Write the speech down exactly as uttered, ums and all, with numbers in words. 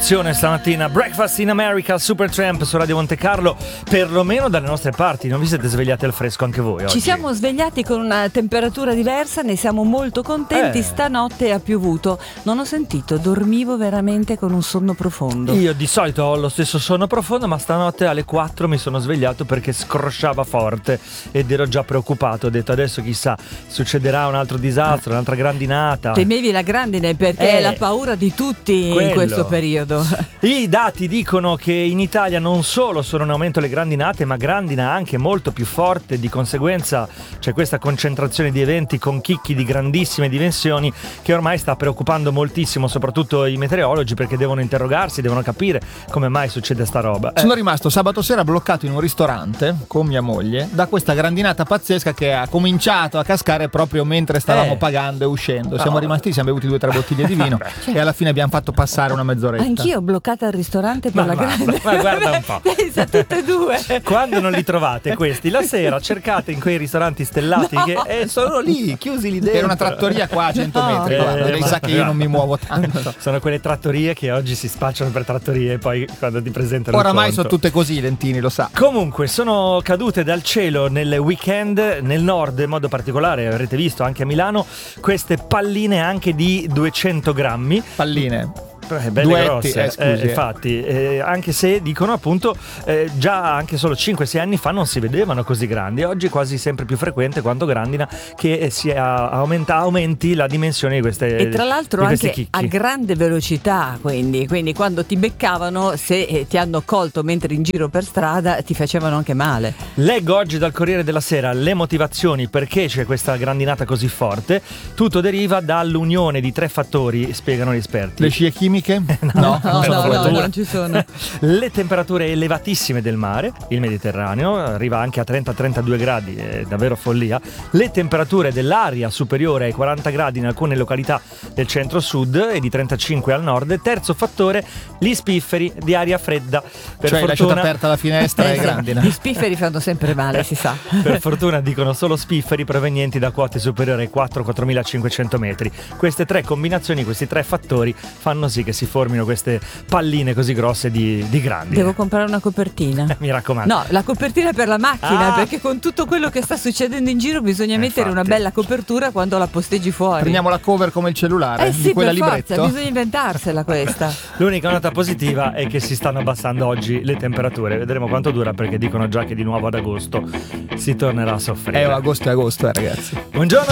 Attenzione stamattina, Breakfast in America, Supertramp su Radio Monte Carlo, perlomeno dalle nostre parti. Non vi siete svegliati al fresco anche voi oggi? Ci siamo svegliati con una temperatura diversa, ne siamo molto contenti. Eh. Stanotte ha piovuto, non ho sentito, dormivo veramente con un sonno profondo. Io di solito ho lo stesso sonno profondo, ma stanotte alle quattro mi sono svegliato perché scrosciava forte ed ero già preoccupato. Ho detto adesso chissà, succederà un altro disastro, un'altra grandinata. Temevi la grandine perché Eh. è la paura di tutti Quello. in questo periodo. I dati dicono che in Italia non solo sono in aumento le grandinate, ma grandina anche molto più forte. Di conseguenza c'è questa concentrazione di eventi con chicchi di grandissime dimensioni che ormai sta preoccupando moltissimo soprattutto i meteorologi, perché devono interrogarsi, devono capire come mai succede sta roba. Sono rimasto sabato sera bloccato in un ristorante con mia moglie da questa grandinata pazzesca che ha cominciato a cascare proprio mentre stavamo Eh. pagando e uscendo. Siamo No. rimasti, siamo bevuti due o tre bottiglie di vino e alla fine abbiamo fatto passare una mezz'oretta. Anch'io bloccata al ristorante per Ma la guarda, grande. ma guarda un po'. Pensa, tutte e due. Quando non li trovate questi, la sera cercate in quei ristoranti stellati No. che eh, sono lì, chiusi lì dentro. Era una trattoria qua a cento No. metri, guarda, Eh, lei ma- sa che io non mi muovo tanto. Sono quelle trattorie che oggi si spacciano per trattorie e poi quando ti presentano il Oramai conto. sono tutte così i lentini, lo sa. Comunque sono cadute dal cielo nel weekend nel nord in modo particolare, avrete visto anche a Milano, queste palline anche di duecento grammi. Palline. Eh, belle Duetti, grosse, eh, scusi, eh. infatti, eh, anche se dicono appunto eh, già anche solo cinque sei anni fa non si vedevano così grandi. Oggi è quasi sempre più frequente quando grandina che eh, si a- aumenta, aumenti la dimensione di queste E tra l'altro di questi anche chicchi. a grande velocità, quindi, quindi quando ti beccavano, se eh, ti hanno colto mentre in giro per strada, ti facevano anche male. Leggo oggi dal Corriere della Sera le motivazioni perché c'è questa grandinata così forte. Tutto deriva dall'unione di tre fattori, spiegano gli esperti. Le scie chimiche? No, No, per no, no, fortuna. non ci sono. Le temperature elevatissime del mare, il Mediterraneo arriva anche a trenta trentadue gradi, è davvero follia. Le temperature dell'aria superiore ai quaranta gradi in alcune località del centro-sud e di trentacinque al nord. Terzo fattore, gli spifferi di aria fredda. Per Cioè hai lasciato fortuna, aperta la finestra Eh, e sì, grandina. Gli spifferi fanno sempre male, si sa. per fortuna dicono solo spifferi provenienti da quote superiori ai quattro quattromilacinquecento metri. Queste tre combinazioni, questi tre fattori fanno sì che si formino queste palline così grosse di, di grandi. Devo comprare una copertina. Mi raccomando. No, la copertina per la macchina, Ah. perché con tutto quello che sta succedendo in giro bisogna Eh, mettere una infatti. bella copertura quando la posteggi fuori. Prendiamo la cover come il cellulare Eh di sì, quella per forza, libretto. bisogna inventarsela questa. L'unica nota positiva è che si stanno abbassando oggi le temperature. Vedremo quanto dura, perché dicono già che di nuovo ad agosto si tornerà a soffrire. Eh, agosto è agosto, eh, ragazzi. Buongiorno.